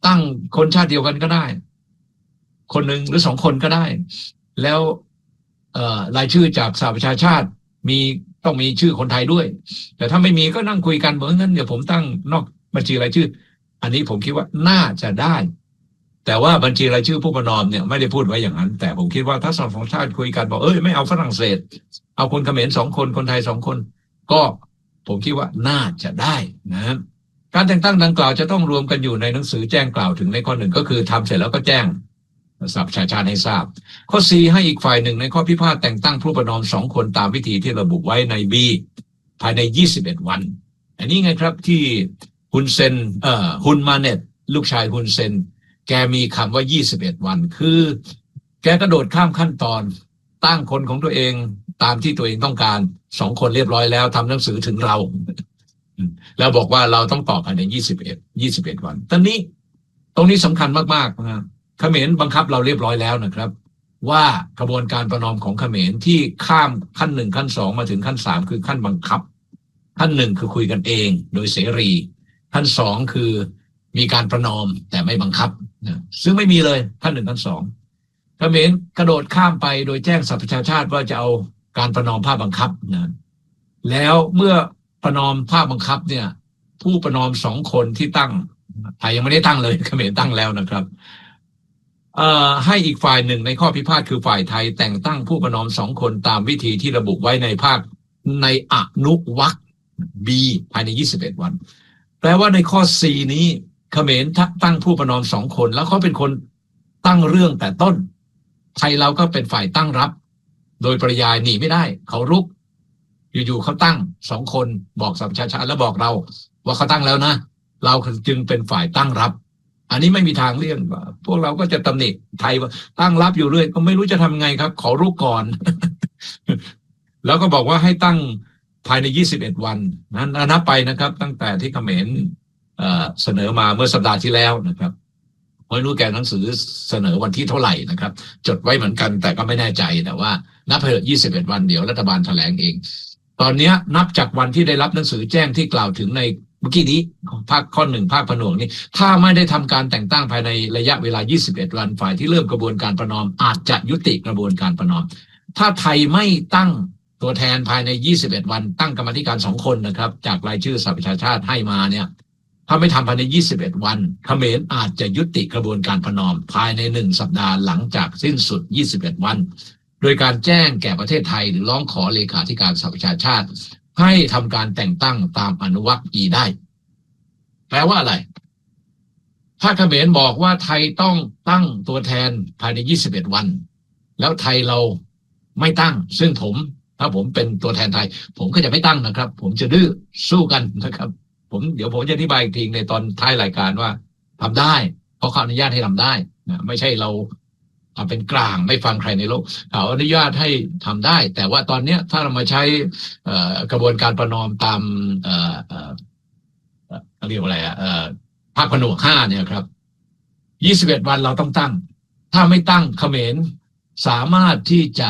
ตั้งคนชาติเดียวกันก็ได้คนหนึ่งหรือสองคนก็ได้แล้วเอ่อรายชื่อจากสหประชาชาติมีต้องมีชื่อคนไทยด้วยแต่ถ้าไม่มีก็นั่งคุยกันเหมือนกันเดี๋ยวผมตั้งนอกบัญชีรายชื่ออันนี้ผมคิดว่าน่าจะได้แต่ว่าบัญชีรายชื่อผู้ประนอมเนี่ยไม่ได้พูดไว้อย่างนั้นแต่ผมคิดว่าถ้าสองชาติคุยกันบอกเอ้ยไม่เอาฝรั่งเศสเอาคนเขมรสองคนคนไทยสองคนก็ผมคิดว่าน่าจะได้นะการแต่งตั้งดังกล่าวจะต้องรวมกันอยู่ในหนังสือแจ้งกล่าวถึงในข้อหนึ่งก็คือทำเสร็จแล้วก็แจ้งสหประชาชาติให้ทราบข้อ สี่ ให้อีกฝ่ายหนึ่งในข้อพิพาทแต่งตั้งผู้ประนอมสองคนตามวิธีที่ระบุไว้ใน B ภายในยี่สิบเอ็ดวันอันนี้ไงครับที่ฮุนเซนเอ่อฮุนมาเน็ตลูกชายฮุนเซนแกมีคำว่ายี่สิบเอ็ดวันคือแกกระโดดข้ามขั้นตอนตั้งคนของตัวเองตามที่ตัวเองต้องการสองคนเรียบร้อยแล้วทำหนังสือถึงเราแล้วบอกว่าเราต้องตอบภายในยี่สิบเอ็ด ยี่สิบเอ็ดวันตอนนี้ตรงนี้สำคัญมากๆนะเขมรบังคับเราเรียบร้อยแล้วนะครับว่ากระบวนการประนอมของเขมรที่ข้ามขั้นหนึ่งขั้นสองมาถึงขั้นสามคือขั้นบังคับขั้นหนึ่งคือคุยกันเองโดยเสรีขั้นสองคือมีการประนอมแต่ไม่บังคับนะซึ่งไม่มีเลยขั้นหนึ่งขั้นสองเขมรกระโดดข้ามไปโดยแจ้งสหประชาชาติว่าจะเอาการประนอมภาคบังคับนะแล้วเมื่อประนอมภาคบังคับเนี่ยผู้ประนอมสองคนที่ตั้งไทยยังไม่ได้ตั้งเลยเขมรตั้งแล้วนะครับเอ่อให้อีกฝ่ายหนึ่งในข้อพิพาทคือฝ่ายไทยแต่งตั้งผู้ประนอมสองคนตามวิธีที่ระบุไว้ในภาคในอนุวรรค B ภายในยี่สิบเอ็ดวันแปลว่าในข้อ สี่ นี้เขมรตั้งผู้ประนอมสองคนแล้วเขาเป็นคนตั้งเรื่องแต่ต้นไทยเราก็เป็นฝ่ายตั้งรับโดยปริยายหนีไม่ได้เขารุกอยู่ๆเขาตั้งสองคนบอกสหประชาชาติแล้วบอกเราว่าเขาตั้งแล้วนะเราจึงเป็นฝ่ายตั้งรับอันนี้ไม่มีทางเลี่ยงพวกเราก็จะตำหนิไทยว่าตั้งรับอยู่เรื่อยก็ไม่รู้จะทำไงครับขอรุกก่อน แล้วก็บอกว่าให้ตั้งภายในยี่สิบเอ็ดวันนั้นนับไปนะครับตั้งแต่ที่เขมรเอ่อเสนอมาเมื่อสัปดาห์ที่แล้วนะครับไม่รู้แกหนังสือเสนอวันที่เท่าไหร่นะครับจดไว้เหมือนกันแต่ก็ไม่แน่ใจแต่ว่านับไปเถอะยี่สิบเอ็ดวันเดี๋ยวรัฐบาลแถลงเองตอนนี้นับจากวันที่ได้รับหนังสือแจ้งที่กล่าวถึงในเมื่อกี้นี้ภาคข้อหนึ่งภาคผนวกนี้ถ้าไม่ได้ทำการแต่งตั้งภายในระยะเวลายี่สิบเอ็ดวันฝ่ายที่เริ่มกระบวนการประนอมอาจจะยุติกระบวนการประนอมถ้าไทยไม่ตั้งตัวแทนภายในยี่สิบเอ็ดวันตั้งกรรมธิการสองคนนะครับจากรายชื่อสหประชาชาติให้มาเนี่ยถ้าไม่ทำภายในยี่สิบเอ็ดวันเขมรอาจจะยุติกระบวนการประนอมภายในหนึ่งสัปดาห์หลังจากสิ้นสุดยี่สิบเอ็ดวันโดยการแจ้งแก่ประเทศไทยหรือร้องขอเลขาธิการสหประชาชาติให้ทำการแต่งตั้งตามอนุวรรค E ได้แปลว่าอะไรถ้าเขมรบอกว่าไทยต้องตั้งตัวแทนภายในยี่สิบเอ็ดวันแล้วไทยเราไม่ตั้งซึ่งผมถ้าผมเป็นตัวแทนไทยผมก็จะไม่ตั้งนะครับผมจะดื้อสู้กันนะครับผมเดี๋ยวผมจะอธิบายอีกทีในตอนท้ายรายการว่าทำได้เพราะเขาอนุญาตให้ทำได้นะไม่ใช่เราทำเป็นกลางไม่ฟังใครในโลกเขาอนุญาตให้ทำได้แต่ว่าตอนนี้ถ้าเรามาใช้กระบวนการประนอมตามเอ่อเอ่อเรียกว่าอะไรอ่ะภาคผนวกห้าเนี่ยครับยี่สิบเอ็ดวันเราต้องตั้งถ้าไม่ตั้งเขมรสามารถที่จะ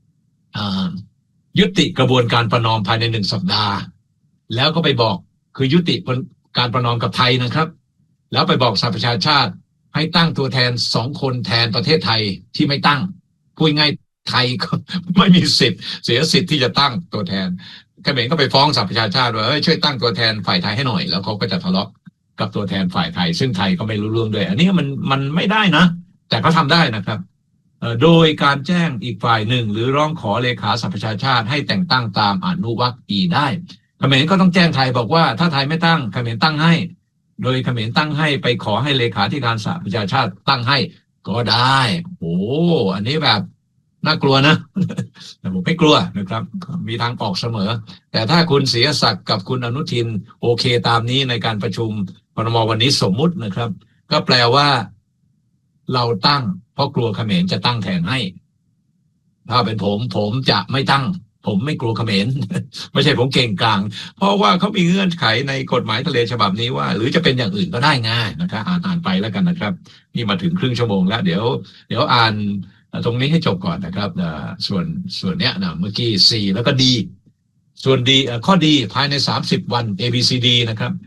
ยุติกระบวนการประนอมภายในหนึ่งสัปดาห์แล้วก็ไปบอกคือยุติการประนอมกับไทยนะครับแล้วไปบอกสหประชาชาติให้ตั้งตัวแทนสองคนแทนประเทศไทยที่ไม่ตั้งพูดง่ายไทยก็ไม่มีสิทธิ์เสียสิทธิ์ที่จะตั้งตัวแทนเขมรก็ไปฟ้องสหประชาชาติว่าเอ้ยช่วยตั้งตัวแทนฝ่ายไทยให้หน่อยแล้วเขาก็จะทะเลาะกับตัวแทนฝ่ายไทยซึ่งไทยก็ไม่รู้เรื่องด้วยอันนี้มันมันไม่ได้นะแต่เขาทำได้นะครับโดยการแจ้งอีกฝ่ายหนึ่งหรือร้องขอเลขาสหประชาชาติให้แต่งตั้งตามอนุวรรค E ได้เขมรก็ต้องแจ้งไทยบอกว่าถ้าไทยไม่ตั้งเขมรตั้งให้โดยเขมรตั้งให้ไปขอให้เลขาธิการสหประชาชาติตั้งให้ก็ได้โอ้อันนี้แบบน่ากลัวนะแต่ผมไม่กลัวนะครับมีทางออกเสมอแต่ถ้าคุณเสียศักดิ์กับคุณอนุทินโอเคตามนี้ในการประชุมปนมวันนี้สมมุตินะครับก็แปลว่าเราตั้งเพราะกลัวเขมรจะตั้งแทนให้ถ้าเป็นผมผมจะไม่ตั้งผมไม่กลัวเขมร ไม่ใช่ผมเก่งกลางเพราะว่าเขามีเงื่อนไขในกฎหมายทะเลฉบับนี้ว่าหรือจะเป็นอย่างอื่นก็ได้ง่ายนะครับอ่านอ่านไปแล้วกันนะครับนี่มาถึงครึ่งชั่วโมงแล้วเดี๋ยวเดี๋ยวอ่านตรงนี้ให้จบก่อนนะครับส่วนส่วนเนี้ยนะเมื่อกี้ C แล้วก็ D ส่วน D ข้อ D ภายในสามสิบวัน A B C D นะครับ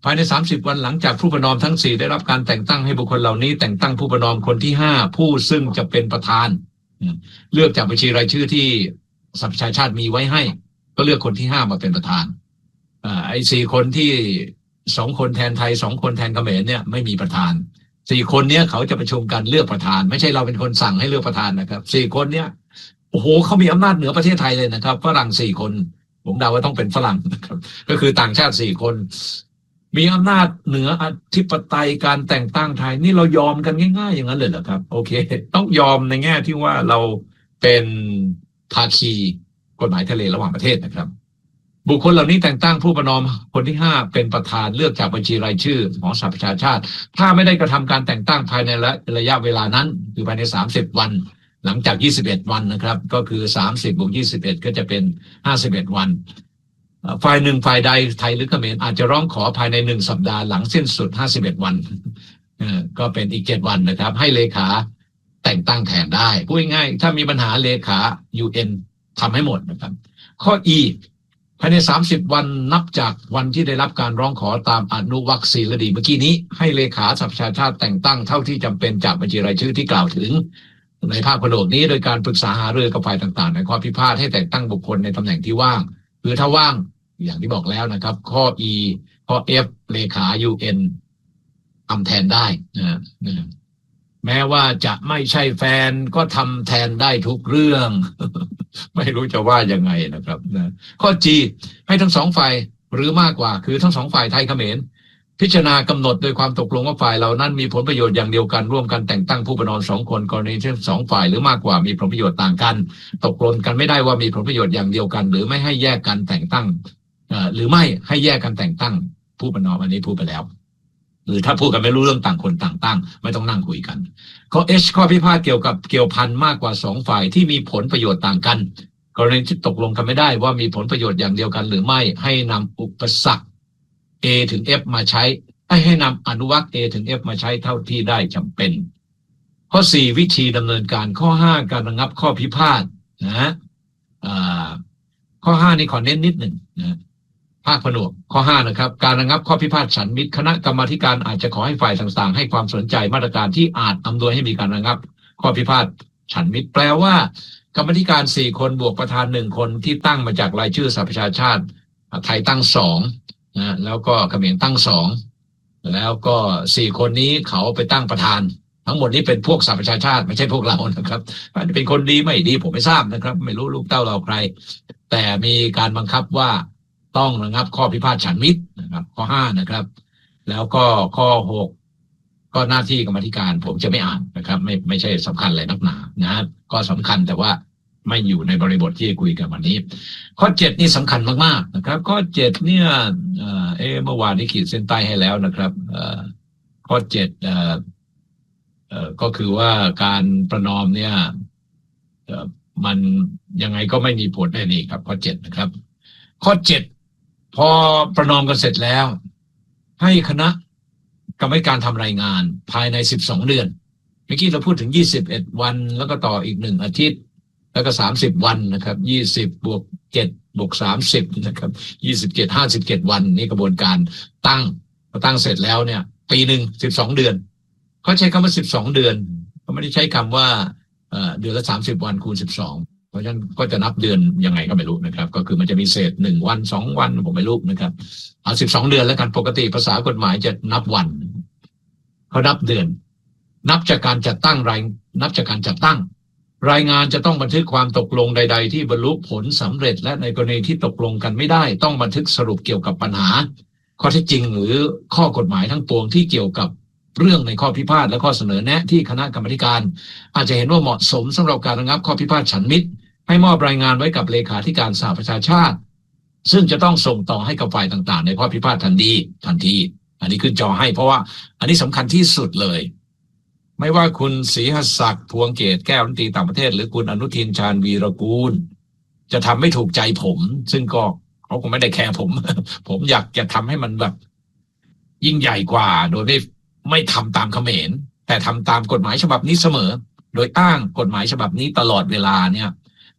ภายในสามสิบวันหลังจากผู้ประนอมทั้งสี่ได้รับการแต่งตั้งให้บุคคลเหล่านี้แต่งตั้งผู้ประนอมคนที่ห้าผู้ซึ่งจะเป็นประธานเลือกจากบัญชีรายชื่อที่สหประชาชาติมีไว้ให้ก็เลือกคนที่ห้ามาเป็นประธานอ่าไอ้สี่คนที่สองคนแทนไทยสองคนแทนเขมรเนี่ยไม่มีประธานสี่คนเนี้ยเขาจะประชุมกันเลือกประธานไม่ใช่เราเป็นคนสั่งให้เลือกประธานนะครับสี่คนเนี้ยโอ้โหเขามีอำนาจเหนือประเทศไทยเลยนะครับฝรั่งสี่คนผมเดาว่าต้องเป็นฝรั่งนะครับก็คือต่างชาติสี่คนมีอำนาจเหนืออธิปไตยการแต่งตั้งไทยนี่เรายอมกันง่ายๆอย่างนั้นเลยเหรอครับโอเคต้องยอมในแง่ที่ว่าเราเป็นภาคีกฎหมายทะเลระหว่างประเทศนะครับบุคคลเหล่านี้แต่งตั้งผู้ประนอมคนที่ห้าเป็นประธานเลือกจากบัญชีรายชื่อของสหประชาชาติถ้าไม่ได้กระทำการแต่งตั้งภายในระยะเวลานั้นคือภายในสามสิบวันหลังจากยี่สิบเอ็ดวันนะครับก็คือสามสิบบวกยี่สิบเอ็ดก็จะเป็นห้าสิบเอ็ดวันฝ่ายหนึ่งฝ่ายใดไทยหรือเขมรอาจจะร้องขอภายในหนึ่งสัปดาห์หลังสิ้นสุดห้าสิบเอ็ดวันก็เป็นอีกเจ็ดวันนะครับให้เลขาแต่งตั้งแทนได้พูดง่ายๆถ้ามีปัญหาเลขา ยู เอ็น ทำให้หมดนะครับข้อ E ภายในสามสิบวันนับจากวันที่ได้รับการร้องขอตามอนุวรรคสี่และดีเมื่อกี้นี้ให้เลขาสหประชาชาติแต่งตั้งเท่าที่จำเป็นจากบัญชีรายชื่อที่กล่าวถึงในภาคประโยคนี้โดยการปรึกษาหารือกับฝ่ายต่างๆในข้อพิพาทให้แต่งตั้งบุคคลในตำแหน่งที่ว่างหรือถ้าว่างอย่างที่บอกแล้วนะครับข้อ E ข้อ F เลขา ยู เอ็น ทำแทนได้นะนะแม้ว่าจะไม่ใช่แฟนก็ทำแทนได้ทุกเรื่อง ไม่รู้จะว่ายังไงนะครับนะข้อ G ให้ทั้งสองฝ่ายหรือมากกว่าคือทั้งสองฝ่ายไทยเขมรพิจารณากำหนดโดยความตกลงว่าฝ่ายเหล่านั้นมีผลประโยชน์อย่างเดียวกันร่วมกันแต่งตั้งผู้ประนอมสองคนกรณีที่สองฝ่ายหรือมากกว่ามีผลประโยชน์ต่างกันตกลงกันไม่ได้ว่ามีผลประโยชน์อย่างเดียวกันหรือไม่ให้แยกกันแต่งตั้งหรือไม่ให้แยกกันแต่งตั้งผู้ประนอมอันนี้พูดไปแล้วหรือถ้าพูดกันไม่รู้เรื่องต่างคนต่างตั้งไม่ต้องนั่งคุยกันข้อ H ข้อพิพาทเกี่ยวกับเกี่ยวพันมากกว่าสองฝ่ายที่มีผลประโยชน์ต่างกันกรณีที่ตกลงกันไม่ได้ว่ามีผลประโยชน์อย่างเดียวกันหรือไม่ให้นำอุปสรรค A ถึง F มาใช้ให้ให้นำอนุวรรค A ถึง F มาใช้เท่าที่ได้จำเป็นข้อสี่วิธีดำเนินการข้อห้าการระงับข้อพิพาทนะฮะข้อห้านี่ขอเน้นนิดหนึ่งนะภาคผนวกข้อห้านะครับการระงับข้อพิพาทฉันมิตรคณะกรรมาธิการอาจจะขอให้ฝ่ายต่างๆให้ความสนใจมาตรการที่อาจอำนวยให้มีการระงับข้อพิพาทฉันมิตรแปลว่ากรรมาธิการสี่คนบวกประธานหนึ่งคนที่ตั้งมาจากรายชื่อสหประชาชาติไทยตั้งสองนะแล้วก็เขมรตั้งสองแล้วก็สี่คนนี้เขาไปตั้งประธานทั้งหมดนี้เป็นพวกสหประชาชาติไม่ใช่พวกเรานะครับอาจจะเป็นคนดีไม่ดีผมไม่ทราบนะครับไม่รู้ลูกเต้าเราใครแต่มีการบังคับว่าต้องระงับข้อพิพาทฉันมิตรนะครับข้อห้านะครับแล้วก็ข้อหกก็หน้าที่กรรมธิการผมจะไม่อ่านนะครับไม่ไม่ใช่สำคัญอะไรนักหนานะก็สำคัญแต่ว่าไม่อยู่ในบริบทที่คุยกันวันนี้ข้อเจ็ดนี่สำคัญมากๆนะครับข้อเจ็ดเนี่ยเอ่อเอเมื่อวานนี้ขีดเส้นใต้ให้แล้วนะครับเอ่อข้อเจ็ดเอ่อเอ่อก็คือว่าการประนอมเนี่ยเอ่อมันยังไงก็ไม่มีผลแน่นี่ครับข้อเจ็ดนะครับข้อเจ็ดพอประนอมกันเสร็จแล้วให้คณะกรรมการทำรายงานภายในสิบสองเดือนเมื่อกี้เราพูดถึงยี่สิบเอ็ดวันแล้วก็ต่ออีกหนึ่งอาทิตย์แล้วก็สามสิบวันนะครับยี่สิบบวกเจ็ดบวกสามสิบนะครับยี่สิบเจ็ด ห้าสิบเจ็ดวันนี่กระบวนการตั้งพอตั้งเสร็จแล้วเนี่ยปีหนึ่งสิบสองเดือนเขาใช้คำว่าสิบสองเดือนเขาไม่ได้ใช้คำว่าเอ่อเดือนละสามสิบวันคูณสิบสองเพราะฉะนั้นก็จะนับเดือนยังไงก็ไม่รู้นะครับก็คือมันจะมีเศษหนึ่งวันสองวันผมไม่รู้นะครับเอาสิบสองเดือนแล้วกันปกติภาษากฎหมายจะนับวันเขานับเดือนนับจากการจัดตั้งรายนับจากการจัดตั้งรายงานจะต้องบันทึกความตกลงใดๆที่บรรลุผลสำเร็จและในกรณีที่ตกลงกันไม่ได้ต้องบันทึกสรุปเกี่ยวกับปัญหาข้อเท็จจริงหรือข้อกฎหมายทั้งปวงที่เกี่ยวกับเรื่องในข้อพิพาทและข้อเสนอแนะที่คณะกรรมการอาจจะเห็นว่าเหมาะสมสำหรับการระงับข้อพิพาทฉันมิตรให้มอบรายงานไว้กับเลขาธิการสหประชาชาติซึ่งจะต้องส่งต่อให้กับฝ่ายต่างๆในข้อพิพาททันทีทันทีอันนี้ขึ้นจอให้เพราะว่าอันนี้สำคัญที่สุดเลยไม่ว่าคุณศรีหศักดิ์พวงเกตแก้วรัฐมนตรีต่างประเทศหรือคุณอนุทินชาญวีรกูลจะทำไม่ถูกใจผมซึ่งก็เขาคงไม่ได้แคร์ผม ผมอยากจะทำให้มันแบบยิ่งใหญ่กว่าโดยไม่ไม่ทำตามเขมรแต่ทำตามกฎหมายฉบับนี้เสมอโดยอ้างกฎหมายฉบับนี้ตลอดเวลาเนี่ย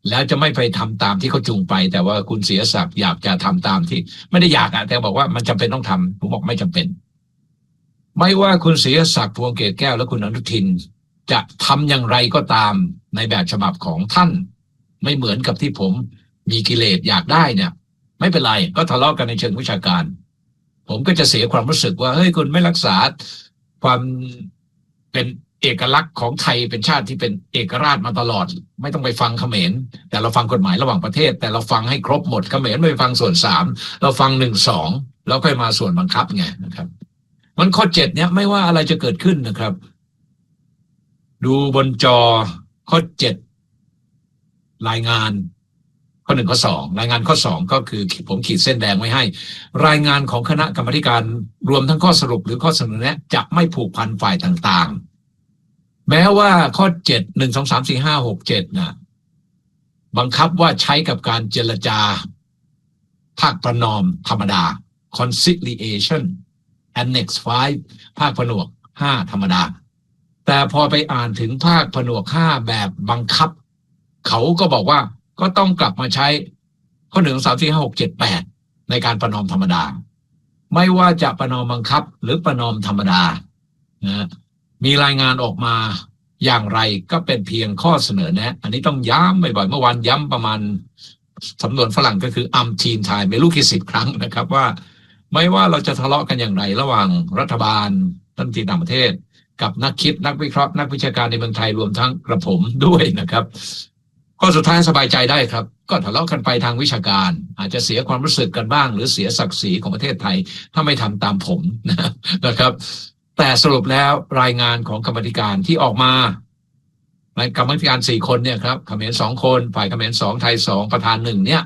แล้วจะไม่ไปทำตามที่เขาจูงไปแต่ว่าคุณเสียศักดิ์อยากจะทำตามที่ไม่ได้อยากอะแต่บอกว่ามันจำเป็นต้องทำผมบอกไม่จำเป็นไม่ว่าคุณเสียศักดิ์พวงเกตแก้วและคุณอนุทินจะทำอย่างไรก็ตามในแบบฉบับของท่านไม่เหมือนกับที่ผมมีกิเลสอยากได้เนี่ยไม่เป็นไรก็ทะเลาะกันในเชิงวิชาการผมก็จะเสียความรู้สึกว่าเฮ้ยคุณไม่รักษาความเป็นเอกลักษณ์ของไทยเป็นชาติที่เป็นเอกราชมาตลอดไม่ต้องไปฟังเขมรแต่เราฟังกฎหมายระหว่างประเทศแต่เราฟังให้ครบหมดเขมรไม่ฟังส่วนสามเราฟังหนึ่งสองแล้วค่อยมาส่วนบังคับไงนะครับมันข้อเจ็ดเนี่ยไม่ว่าอะไรจะเกิดขึ้นนะครับดูบนจอข้อเจ็ดรายงานข้อหนึ่งข้อสองรายงานข้อสองก็คือผมขีดเส้นแดงไว้ให้รายงานของคณะกรรมาการรวมทั้งข้อสรุปหรือข้อเสนอแนะจะไม่ผูกพันฝ่ายต่างๆแม้ว่าข้อเจ็ด หนึ่ง สอง สาม สี่ ห้า หก เจ็ดนะบังคับว่าใช้กับการเจรจาภาคประนอมธรรมดา conciliation annex ห้า ภาคผนวกห้าธรรมดาแต่พอไปอ่านถึงภาคผนวกห้าแบบบังคับเขาก็บอกว่าก็ต้องกลับมาใช้ข้อหนึ่ง สาม สี่ ห้า หก เจ็ด แปดในการประนอมธรรมดาไม่ว่าจะประนอมบังคับหรือประนอมธรรมดานะมีรายงานออกมาอย่างไรก็เป็นเพียงข้อเสนอแนะอันนี้ต้องย้ำบ่อยๆเมื่อวานย้ำประมาณสำนวนฝรั่งก็คือ umpteen time ไม่รู้กี่สิบครั้งนะครับว่าไม่ว่าเราจะทะเลาะกันอย่างไรระหว่างรัฐบาลรัฐมนตรีต่างประเทศกับนักคิดนักวิเคราะห์นักวิชาการในเมืองไทยรวมทั้งกระผมด้วยนะครับก็สุดท้ายสบายใจได้ครับก็ทะเลาะกันไปทางวิชาการอาจจะเสียความรู้สึกกันบ้างหรือเสียศักดิ์ศรีของประเทศไทยถ้าไม่ทำตามผมนะครับแต่สรุปแล้วรายงานของกรรมธิการที่ออกมาในกรรมธิการสี่คนเนี่ยครับเขมรสองคนฝ่ายเขมรสองไทยสองประธานหนึ่งเนี่ย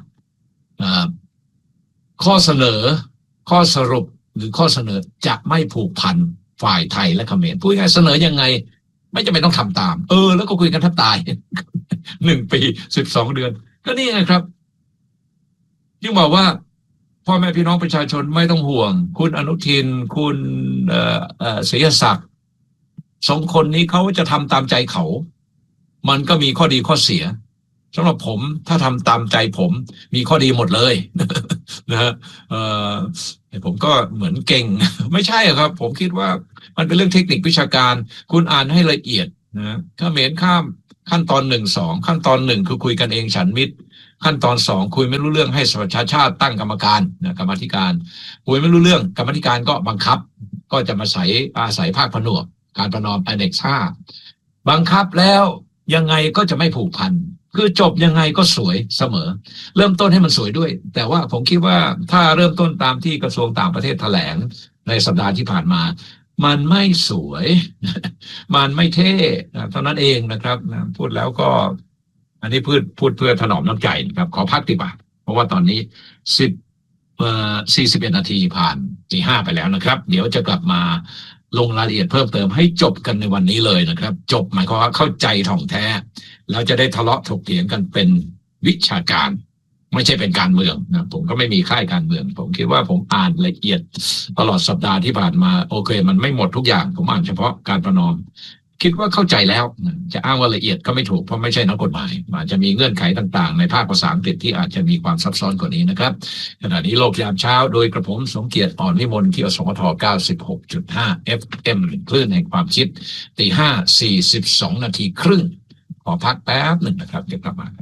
ข้อเสนอข้อสรุปหรือข้อเสนอจะไม่ผูกพันฝ่ายไทยและเขมรพูดง่ายเสนอยังไงไม่จำเป็นต้องทำตามเออแล้วก็คุยกันแทบตายหนึ่งปีสิบสองเดือนก็นี่ไงครับยิ่งบอกว่าพ่อแม่พี่น้องประชาชนไม่ต้องห่วงคุณอนุทินคุณเอ่อเอ่อเสียศักดิ์สองคนนี้เขาจะทำตามใจเขามันก็มีข้อดีข้อเสียสำหรับผมถ้าทำตามใจผมมีข้อดีหมดเลยนะฮะเอ่อผมก็เหมือนเก่งไม่ใช่ครับผมคิดว่ามันเป็นเรื่องเทคนิควิชาการคุณอ่านให้ละเอียดนะเขมรข้ามขั้นตอนหนึ่งสองขั้นตอนหนึ่งคือคุยกันเองฉันมิตรขั้นตอนสองคุยไม่รู้เรื่องให้สภาชาติตั้งกรรมการนะกรรมธิการคุยไม่รู้เรื่องกรรมธิการก็บังคับก็จะมาใส่อาศัยภาคผนวกการประนอม Annex ห้าบังคับแล้วยังไงก็จะไม่ผูกพันคือจบยังไงก็สวยเสมอเริ่มต้นให้มันสวยด้วยแต่ว่าผมคิดว่าถ้าเริ่มต้นตามที่กระทรวงต่างประเทศแถลงในสัปดาห์ที่ผ่านมามันไม่สวยมันไม่เท่เท่านั้นเองนะครับพูดแล้วก็อันนี้พูดพูดเพื่อถนอมน้ำใจนะครับขอพักดีกว่าเพราะว่าตอนนี้สิบเอ่อสี่สิบเอ็ดนาทีผ่านตีห้าไปแล้วนะครับเดี๋ยวจะกลับมาลงรายละเอียดเพิ่มเติมให้จบกันในวันนี้เลยนะครับจบหมายความว่าเข้าใจถ่องแท้แล้วจะได้ทะเลาะถกเถียงกันเป็นวิชาการไม่ใช่เป็นการเมืองนะผมก็ไม่มีค่ายการเมืองผมคิดว่าผมอ่านละเอียดตลอดสัปดาห์ที่ผ่านมาโอเคมันไม่หมดทุกอย่างผมอ่านเฉพาะการประนอมคิดว่าเข้าใจแล้วจะอ้างว่าละเอียดก็ไม่ถูกเพราะไม่ใช่นักกฎหมายอาจจะมีเงื่อนไขต่างๆในภาคภาษาอังกฤษที่อาจจะมีความซับซ้อนกว่านี้นะครับขณะนี้โลกยามเช้าโดยกระผมสมเกียรติอ่อนวิมลที่อสมท เก้าสิบหกจุดห้า เอฟ เอ็ม คลื่นแห่งความคิดตีห้าสี่สิบสองนาทีครึ่งขอพักแป๊บหนึ่งนะครับเดี๋ยวกลับมาครับ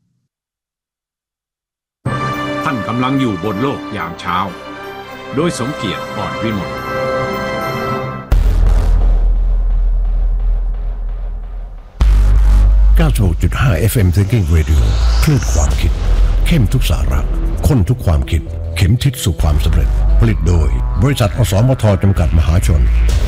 ท่านกำลังอยู่บนโลกยามเช้าโดยสมเกียรติอ่อนวิมลเก้าสิบหกจุดห้า เอฟ เอ็ม Thinking Radio คลื่นความคิดเข้มทุกสาระข้นทุกความคิดเข็มทิศสู่ความสำเร็จผลิตโดยบริษัทอสมทจำกัดมหาชน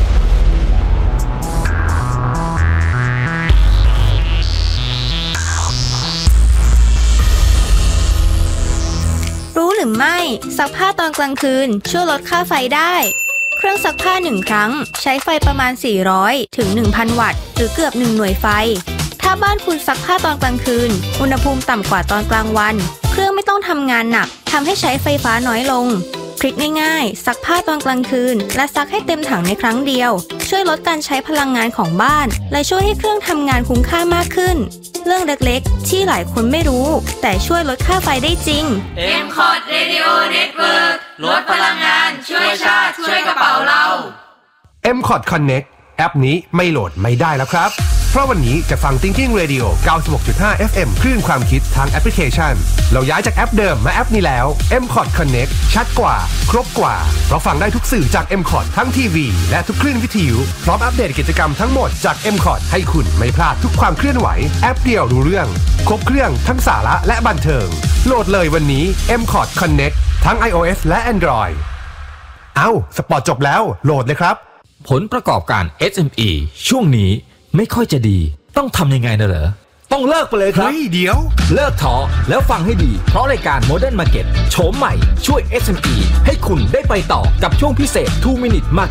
รู้หรือไม่ซักผ้าตอนกลางคืนช่วยลดค่าไฟได้เครื่องซักผ้าหนึ่งครั้งใช้ไฟประมาณสี่ร้อยถึง หนึ่งพัน วัตต์หรือเกือบหนึ่งหน่วยไฟถ้าบ้านคุณซักผ้าตอนกลางคืนอุณหภูมิต่ำกว่าตอนกลางวันเครื่องไม่ต้องทำงานหนักทำให้ใช้ไฟฟ้าน้อยลงทริคง่ายๆซักผ้าตอนกลางคืนและซักให้เต็มถังในครั้งเดียวช่วยลดการใช้พลังงานของบ้านและช่วยให้เครื่องทำงานคุ้มค่ามากขึ้นเรื่องเล็กๆที่หลายคนไม่รู้แต่ช่วยลดค่าไฟได้จริงเอ็ม คอร์ด Radio Network ลดพลังงานช่วยชาติช่วยกระเป๋าเราเอ็ม คอร์ด Connect แอปนี้ไม่โหลดไม่ได้แล้วครับเพราะวันนี้จะฟัง Thinking Radio เก้าสิบหกจุดห้า เอฟ เอ็ม คลื่นความคิดทางแอปพลิเคชันเราย้ายจากแอปเดิมมาแอปนี้แล้ว เอ็ม คอร์ด Connect ชัดกว่าครบกว่าเพราะฟังได้ทุกสื่อจาก เอ็ม คอร์ด ทั้งทีวีและทุกคลื่นวิทยุพร้อมอัปเดตกิจกรรมทั้งหมดจาก เอ็ม คอร์ด ให้คุณไม่พลาดทุกความเคลื่อนไหวแอปเดียวรู้เรื่องครบเครื่องทั้งสาระและบันเทิงโหลดเลยวันนี้ เอ็ม คอร์ด Connect ทั้ง iOS และ Android เอ้าสปอร์ตจบแล้วโหลดเลยครับผลประกอบการ เอส เอ็ม อี ช่วงนี้ไม่ค่อยจะดีต้องทำยังไงนะเหรอต้องเลิกไปเลยครับเฮ้ยเดี๋ยวเลิกท้อแล้วฟังให้ดีเพราะรายการ Modern Market โฉมใหม่ช่วย เอส เอ็ม อี ให้คุณได้ไปต่อกับช่วงพิเศษ two minute market